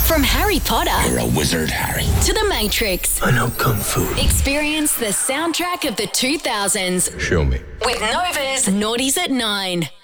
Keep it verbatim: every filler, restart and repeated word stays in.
From Harry Potter. You're a wizard, Harry. To The Matrix. I know Kung Fu. Experience the soundtrack of the two thousands. Show me. With Nova's Naughties at Nine.